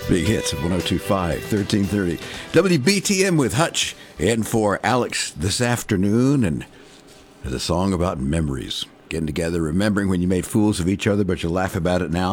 Big hits of 1025, 1330. WBTM with Hutch and for Alex this afternoon. And there's a song about memories. Getting together, remembering when you made fools of each other, but you laugh about it now.